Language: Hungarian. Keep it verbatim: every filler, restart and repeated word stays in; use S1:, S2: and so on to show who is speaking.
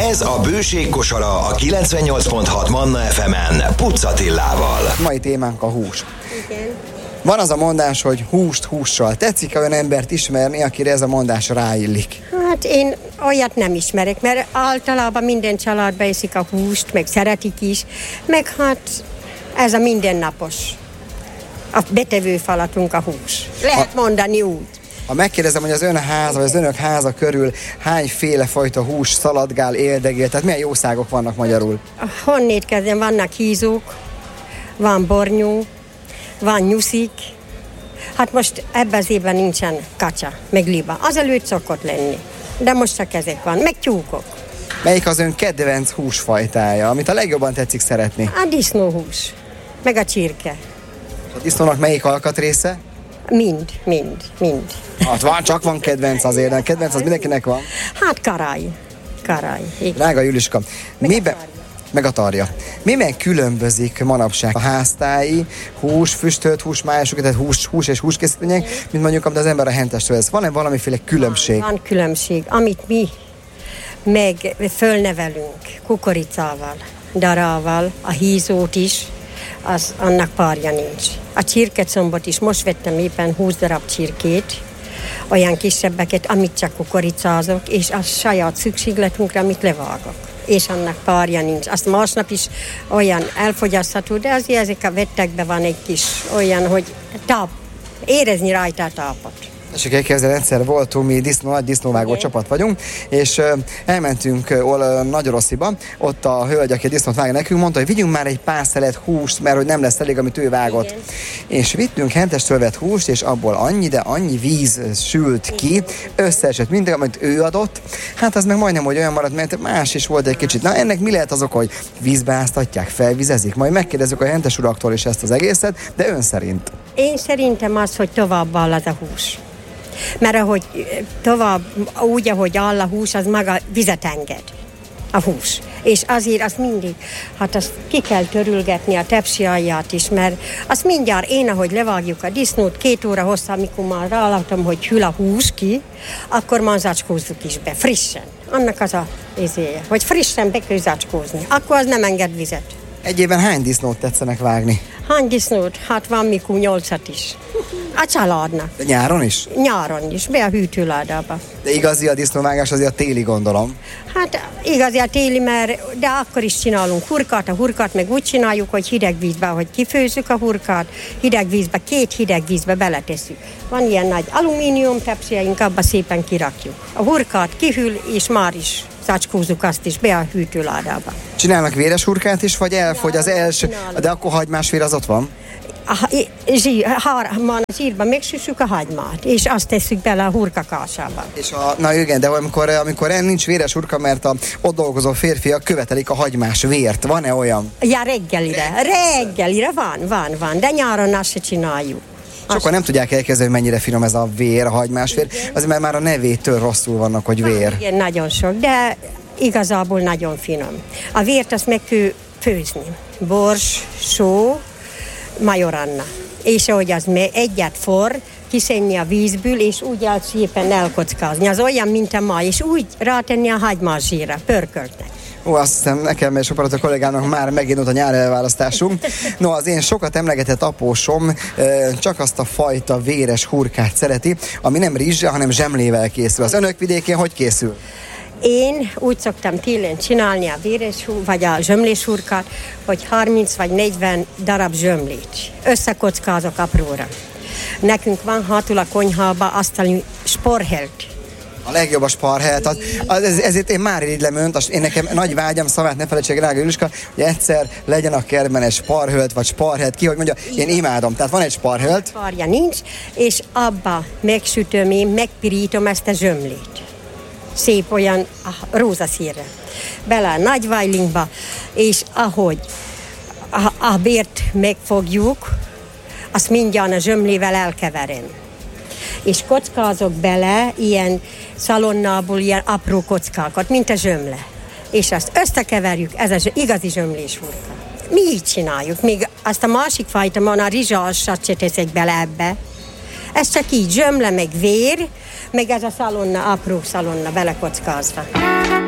S1: Ez a Bőség kosara a kilencvennyolc pont hat Manna ef emen Pucz Attilával.
S2: Mai témánk a hús.
S3: Igen.
S2: Van az a mondás, hogy húst hússal. Tetszik olyan embert ismerni, akire ez a mondás ráillik?
S3: Hát én olyat nem ismerek, mert általában minden családban eszik a húst, meg szeretik is, meg hát ez a mindennapos. A betevőfalatunk a hús. Lehet ha, mondani úgy.
S2: Ha megkérdezem, hogy az ön háza, vagy az önök háza körül hányféle fajta hús szaladgál, éldegél, tehát milyen jószágok vannak magyarul?
S3: Honnét kezdem, vannak hízók, van bornyó, van nyuszik. Hát most ebben az évben nincsen kacsa, meg liba. Azelőtt szokott lenni, de most csak ezek van, meg tyúkok.
S2: Melyik az ön kedvenc húsfajtája, amit a legjobban tetszik szeretni?
S3: A disznóhús, meg a csirke.
S2: A disznónak melyik alkatrésze?
S3: Mind, mind, mind.
S2: Hát van, csak van kedvenc azért, a kedvenc az mindenkinek van.
S3: Hát karály, karály.
S2: Drága Juliska, miben... meg a tarja. Miben különbözik manapság a háztáji hús, füstölt hús, májasok, tehát hús, hús és húskészítmények, mint mondjuk, amit az ember a hentestől vesz. Van-e valamiféle különbség?
S3: Van, van különbség. Amit mi meg fölnevelünk kukoricával, darával, a hízót is, az annak párja nincs. A csirkecombot is, most vettem éppen húsz darab csirkét, olyan kisebbeket, amit csak kukoricázok, és a saját szükségletünkre, amit levágok. És annak párja nincs. Azt másnap is olyan elfogyasztható, de azért ezek a vettekben van egy kis olyan, hogy táp, érezni rajta a tápot.
S2: Tessék elkezdeni, egyszer voltunk, mi disznó, nagy disznóvágó okay. csapat vagyunk, és uh, elmentünk uh, Nagyrossziba, ott a hölgy, aki a disznót vág nekünk, mondta, hogy vigyünk már egy pár szelet húst, mert hogy nem lesz elég, amit ő vágott. Igen. És vittünk hentestől vett húst, és abból annyi, de annyi víz sült ki, összeesett minden, amit ő adott. Hát az meg majdnem, hogy olyan maradt, mert más is volt egy kicsit. Na ennek mi lehet az oka, hogy vízbe áztatják, felvizezik? Majd megkérdezzük a hentes uraktól is ezt az egészet, de ön szerint?
S3: Én szerintem az, hogy tovább áll az a hús. Mert ahogy tovább, úgy, ahogy áll a hús, az maga vizet enged, a hús. És azért azt mindig, hát azt ki kell törülgetni a tepsi alját is, mert azt mindjárt én, ahogy levágjuk a disznót, két óra hosszá, amikor már rálátom, hogy hűl a hús ki, akkor már zacskózzuk is be, frissen. Annak az a izéje, hogy frissen be kell zacskózni, akkor az nem enged vizet.
S2: Egy évben hány disznót tetszenek vágni?
S3: Hány disznót? Hát van mikor nyolcat is. A családnak.
S2: De nyáron is?
S3: Nyáron is, be a hűtőládába.
S2: De igazi a disznóvágás azért a téli, gondolom.
S3: Hát igazi a téli, mert de akkor is csinálunk hurkát, a hurkát meg úgy csináljuk, hogy hideg vízbe, hogy kifőzzük a hurkát, hideg vízbe, két hideg vízbe beletesszük. Van ilyen nagy alumínium tepsieink, abba szépen kirakjuk. A hurkát kihűl, és már is zacskózzuk azt is be a hűtőládába.
S2: Csinálnak véres hurkát is, vagy elfogy ja, az első, csinálunk. De akkor hagymásvér az ott van?
S3: A zsír, ha, zsírban megsüssük a hagymát, és azt tesszük bele a hurkakásába.
S2: És a, na igen, de amikor, amikor nincs véres hurka, mert a ott dolgozó férfiak követelik a hagymás vért. Van-e olyan?
S3: Ja, reggelire. Reggelire van, van, van, de nyáron azt se csináljuk.
S2: És akkor nem tudják elkezdeni, hogy mennyire finom ez a vér, a hagymás vér. Azért mert már a nevétől rosszul vannak, hogy vér.
S3: Igen, nagyon sok, de igazából nagyon finom. A vért azt meg kell főzni. Bors, só, majoranna. És ahogy az egyet forr, kiszedni a vízből, és úgy el szépen elkockázni. Az olyan, mint a maj, és úgy rátenni a hagymás zsírra, pörköltnek.
S2: Ó, azt hiszem, nekem és a kollégának már megint a nyári elválasztásunk. No, az én sokat emlegetett apósom csak azt a fajta véres hurkát szereti, ami nem rizssel, hanem zsemlével készül. Az önök vidékén hogy készül?
S3: Én úgy szoktam télen csinálni a véres hú, vagy a zsömlés hurkát, hogy harminc vagy negyven darab zsömlét. Összekockázok apróra. Nekünk van hátul a konyhába asztali sporhelt.
S2: A legjobb a sparhelt. Az, az, ez, ezért én már irigylem önt, én nekem nagy vágyam, szavát ne felejtsék, drága Juliska, hogy egyszer legyen a kertben egy sparhölt, vagy sparhelt, ki, hogy mondja, én imádom. Tehát van egy sparhölt.
S3: Sparja nincs, és abba megsütöm én, megpirítom ezt a zsömlét. Szép olyan rózaszírre. Bele a nagy vajlingba, és ahogy a, a bért megfogjuk, azt mindjárt a zsömlével elkeverem. És kockázok bele ilyen szalonnából ilyen apró kockákat, mint a zsömle. És azt összekeverjük, ez az igazi zsömlés hurka. Mi így csináljuk, még azt a másik fajta, van a rizsasat se teszek bele ebbe. Ez csak így zsömle, meg vér, meg ez a szalonna, apró szalonna belekockázva.